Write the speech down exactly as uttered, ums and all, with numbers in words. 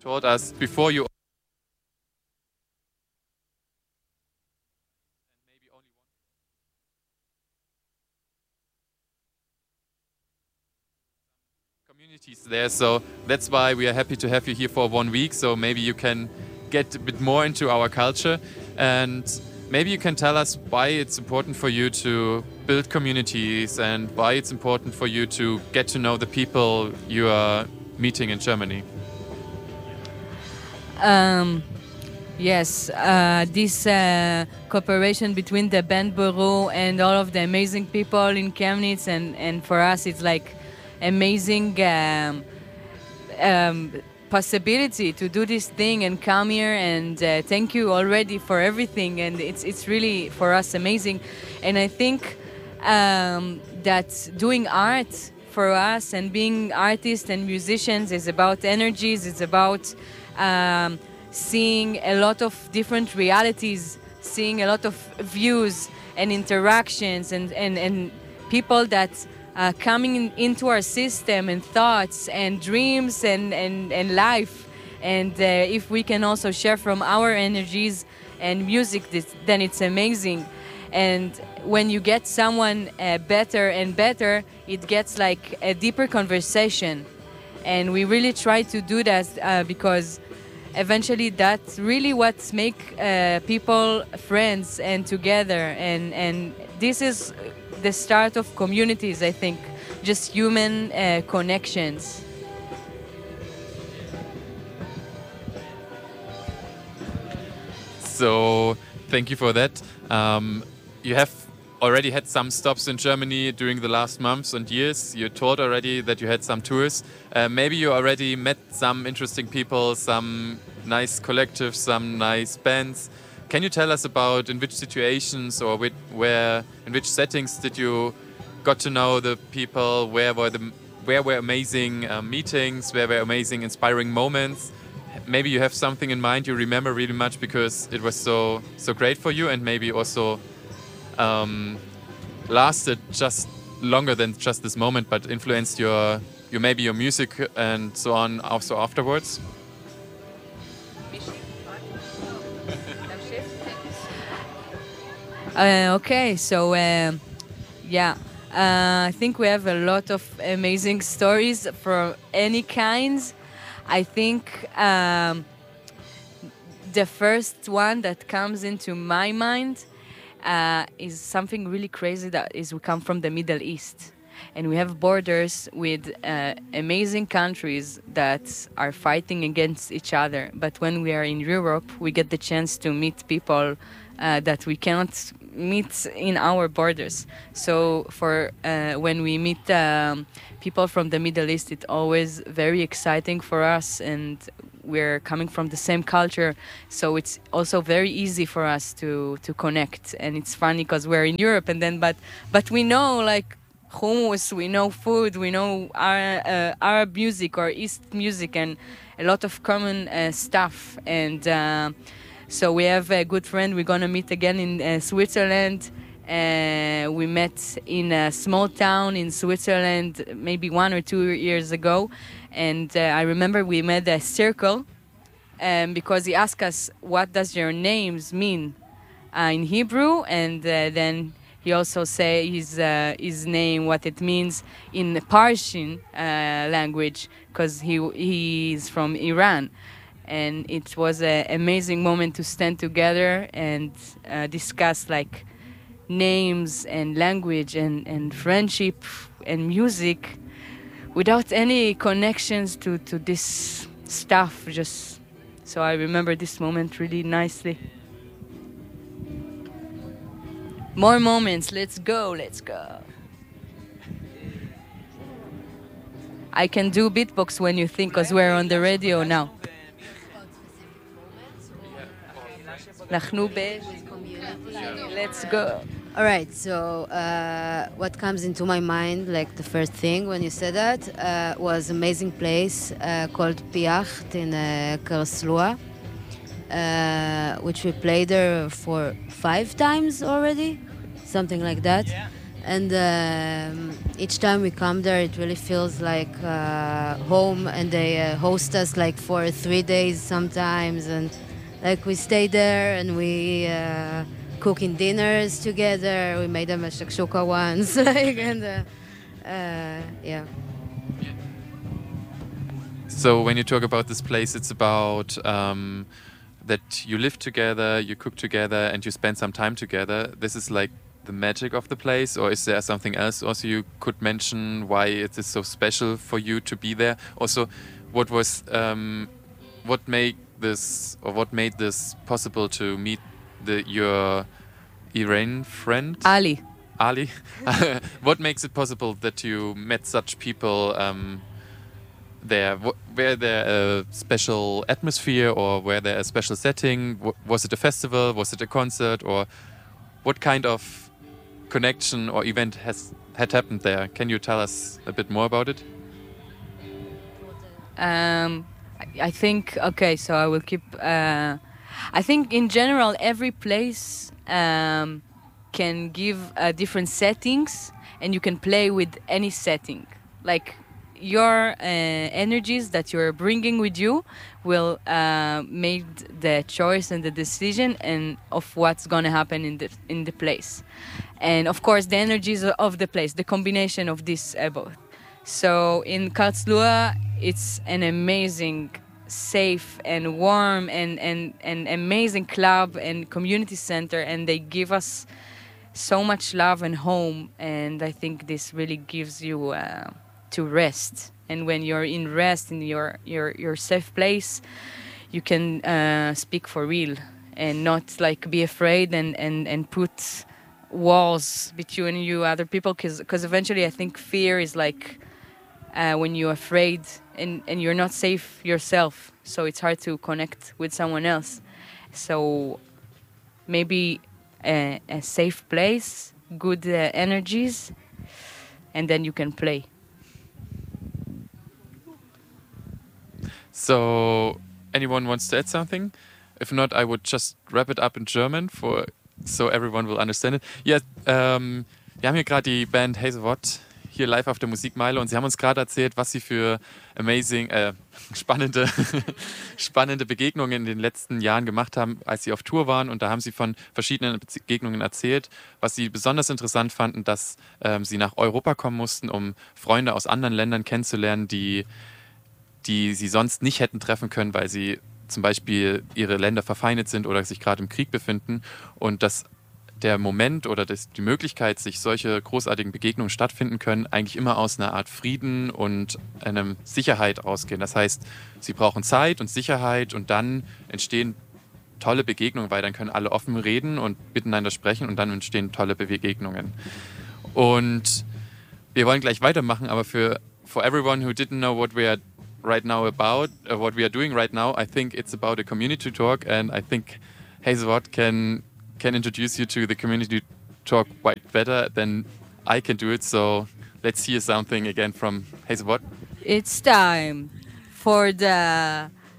told us before you communities there, so that's why we are happy to have you here for one week, so maybe you can get a bit more into our culture, and maybe you can tell us why it's important for you to build communities and why it's important for you to get to know the people you are meeting in Germany. Um, yes, uh, this uh, cooperation between the band Bureau and all of the amazing people in Chemnitz, and, and for us it's like amazing um, um, possibility to do this thing and come here, and uh, thank you already for everything, and it's it's really for us amazing. And I think um, that doing art for us and being artists and musicians is about energies, it's about um, seeing a lot of different realities, seeing a lot of views and interactions, and, and, and people that Uh, coming in, into our system, and thoughts and dreams and, and, and life. And uh, if we can also share from our energies and music, this, then it's amazing. And when you get someone uh, better and better, it gets like a deeper conversation. And we really try to do that uh, because eventually that's really what make uh, people friends and together. And, and this is the start of communities, I think, just human uh, connections. So thank you for that. Um, you have already had some stops in Germany during the last months and years. You told already that you had some tours. Uh, maybe you already met some interesting people, some nice collectives, some nice bands. Can you tell us about in which situations or with, where, in which settings did you got to know the people? Where were the where were amazing uh, meetings? Where were amazing, inspiring moments? Maybe you have something in mind you remember really much because it was so so great for you, and maybe also um, lasted just longer than just this moment, but influenced your your maybe your music and so on also afterwards. Uh, okay, so um, yeah, uh, I think we have a lot of amazing stories from any kinds. I think um, the first one that comes into my mind uh, is something really crazy. That is, we come from the Middle East, and we have borders with uh, amazing countries that are fighting against each other. But when we are in Europe, we get the chance to meet people uh, that we cannot meet in our borders. So for uh, when we meet um, people from the Middle East, it's always very exciting for us, and we're coming from the same culture, so it's also very easy for us to to connect. And it's funny because we're in Europe, and then but but we know like hummus, we know food, we know our, uh, Arab music or East music, and a lot of common uh, stuff. And uh, so we have a good friend. We're gonna meet again in uh, Switzerland. Uh, we met in a small town in Switzerland maybe one or two years ago, and uh, I remember we made a circle um, because he asked us, what does your names mean uh, in Hebrew, and uh, then he also say his uh, his name, what it means in Persian uh, language, because he he's from Iran. And it was an amazing moment to stand together and uh, discuss like names and language and, and friendship and music without any connections to, to this stuff. Just so I remember this moment really nicely. More moments. Let's go. Let's go. I can do beatbox when you think, because we're on the radio now. Let's go. All right, so uh, what comes into my mind, like the first thing when you said that, uh, was amazing place uh, called Piacht in uh, Karlsruhe, uh, which we played there for five times already, something like that. And um, each time we come there, it really feels like uh, home. And they uh, host us like for three days sometimes, and like we stay there and we uh, cooking dinners together. We made them a shakshuka once, like and uh, uh, yeah. So when you talk about this place, it's about um, that you live together, you cook together, and you spend some time together. This is like the magic of the place, or is there something else also you could mention why it is so special for you to be there? Also, what was um, what made this or what made this possible to meet the your Iranian friend Ali. Ali? What makes it possible that you met such people um, there? W were there a special atmosphere, or were there a special setting? W was it a festival? Was it a concert? Or what kind of connection or event has had happened there? Can you tell us a bit more about it? Um, I, I think okay. So I will keep. Uh, I think in general, every place um, can give uh, different settings, and you can play with any setting. Like your uh, energies that you're bringing with you will uh, make the choice and the decision and of what's going to happen in the in the place. And of course, the energies of the place, the combination of this uh, both. So in Karlsruhe, it's an amazing, safe and warm and, and, and amazing club and community center, and they give us so much love and home. And I think this really gives you uh, to rest. And when you're in rest in your your your safe place, you can uh, speak for real and not like be afraid and and and put walls between you other people, because because eventually I think fear is like uh, when you're afraid and and you're not safe yourself, so it's hard to connect with someone else. So maybe a, a safe place, good uh, energies, and then you can play. So anyone wants to add something? If not, I would just wrap it up in German for so everyone will understand it. Ja, ähm, wir haben hier gerade die Band Hazelwood hier live auf der Musikmeile und sie haben uns gerade erzählt, was sie für amazing, äh, spannende, spannende Begegnungen in den letzten Jahren gemacht haben, als sie auf Tour waren, und da haben sie von verschiedenen Begegnungen erzählt. Was sie besonders interessant fanden, dass ähm, sie nach Europa kommen mussten, um Freunde aus anderen Ländern kennenzulernen, die, die sie sonst nicht hätten treffen können, weil sie zum Beispiel ihre Länder verfeindet sind oder sich gerade im Krieg befinden, und dass der Moment oder das, die Möglichkeit, sich solche großartigen Begegnungen stattfinden können, eigentlich immer aus einer Art Frieden und einer Sicherheit ausgehen. Das heißt, sie brauchen Zeit und Sicherheit, und dann entstehen tolle Begegnungen, weil dann können alle offen reden und miteinander sprechen, und dann entstehen tolle Begegnungen. Und wir wollen gleich weitermachen, aber für for everyone who didn't know what we are right now about, uh, what we are doing right now, I think it's about a community talk, and I think Hazelwood can can introduce you to the community talk quite better than I can do it. So let's hear something again from Hazelwood. It's time for the